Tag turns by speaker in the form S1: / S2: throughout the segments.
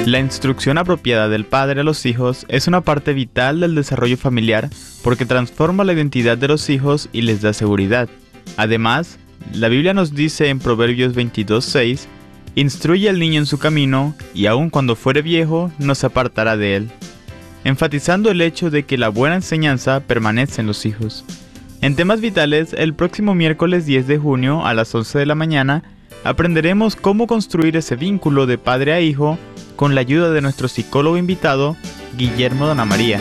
S1: La instrucción apropiada del padre a los hijos es una parte vital del desarrollo familiar porque transforma la identidad de los hijos y les da seguridad. Además, la Biblia nos dice en Proverbios 22:6, «Instruye al niño en su camino, y aun cuando fuere viejo, no se apartará de él», enfatizando el hecho de que la buena enseñanza permanece en los hijos. En temas vitales, el próximo miércoles 10 de junio a las 11 de la mañana, aprenderemos cómo construir ese vínculo de padre a hijo con la ayuda de nuestro psicólogo invitado, Guillermo Dona María.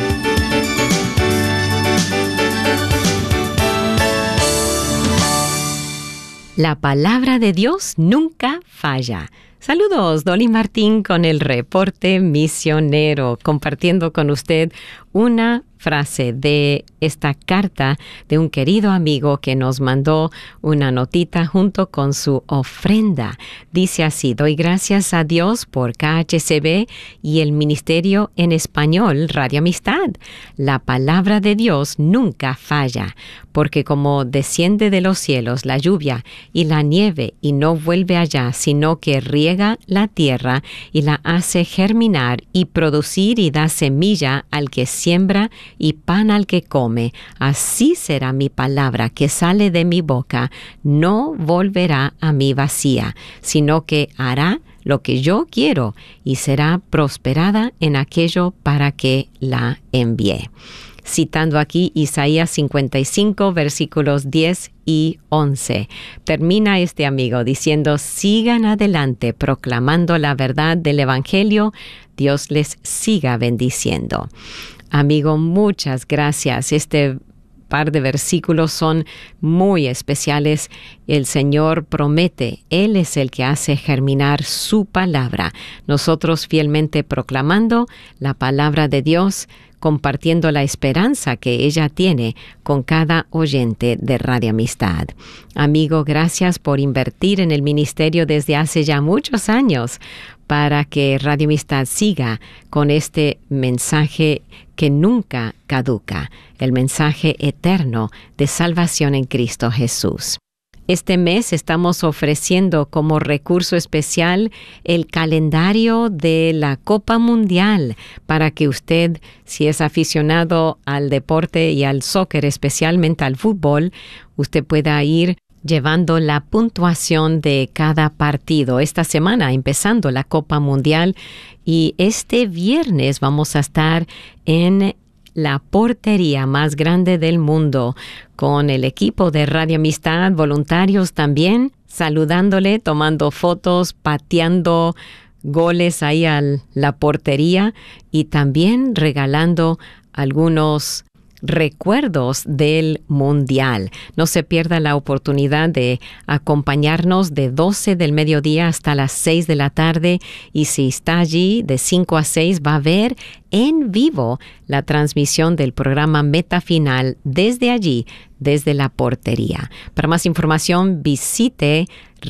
S2: La palabra de Dios nunca falla. Saludos, Dolly Martín con el reporte misionero, compartiendo con usted una frase de esta carta de un querido amigo que nos mandó una notita junto con su ofrenda. Dice así: doy gracias a Dios por KHCB y el Ministerio en Español Radio Amistad. La palabra de Dios nunca falla, porque como desciende de los cielos la lluvia y la nieve y no vuelve allá, sino que riega la tierra y la hace germinar y producir y da semilla al que siembra y pan al que come, así será mi palabra que sale de mi boca, no volverá a mí vacía, sino que hará lo que yo quiero y será prosperada en aquello para que la envié. Citando aquí Isaías 55, versículos 10 y 11. Termina este amigo diciendo: sigan adelante proclamando la verdad del Evangelio, Dios les siga bendiciendo. Amigo, muchas gracias. Este par de versículos son muy especiales. El Señor promete, Él es el que hace germinar su palabra. Nosotros fielmente proclamando la palabra de Dios, compartiendo la esperanza que ella tiene con cada oyente de Radio Amistad. Amigo, gracias por invertir en el ministerio desde hace ya muchos años para que Radio Amistad siga con este mensaje que nunca caduca, el mensaje eterno de salvación en Cristo Jesús. Este mes estamos ofreciendo como recurso especial el calendario de la Copa Mundial para que usted, si es aficionado al deporte y al soccer, especialmente al fútbol, usted pueda ir llevando la puntuación de cada partido. Esta semana empezando la Copa Mundial y este viernes vamos a estar en la portería más grande del mundo, con el equipo de Radio Amistad, voluntarios también, saludándole, tomando fotos, pateando goles ahí a la portería y también regalando algunos recuerdos del Mundial. No se pierda la oportunidad de acompañarnos de 12 del mediodía hasta las 6 de la tarde y si está allí de 5 a 6 va a ver en vivo la transmisión del programa Meta Final desde allí, desde la portería. Para más información visite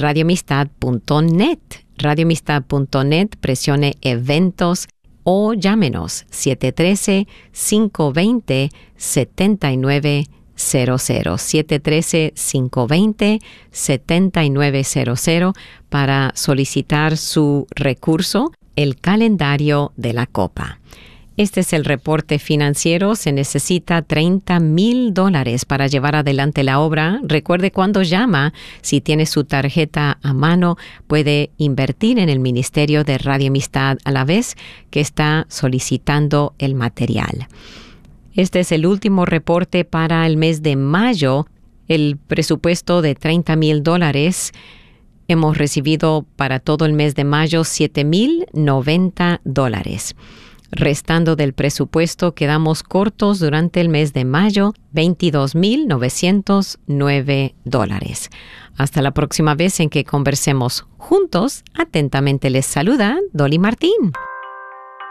S2: radioamistad.net. Radioamistad.net, presione eventos o llámenos 713-520-7900, 713-520-7900 para solicitar su recurso, el calendario de la Copa. Este es el reporte financiero. Se necesita $30,000 para llevar adelante la obra. Recuerde, cuando llama, si tiene su tarjeta a mano, puede invertir en el Ministerio de Radio Amistad a la vez que está solicitando el material. Este es el último reporte para el mes de mayo. El presupuesto de $30,000. Hemos recibido para todo el mes de mayo $7,090. Restando del presupuesto, quedamos cortos durante el mes de mayo, $22,909. Hasta la próxima vez en que conversemos juntos. Atentamente les saluda Dolly Martín.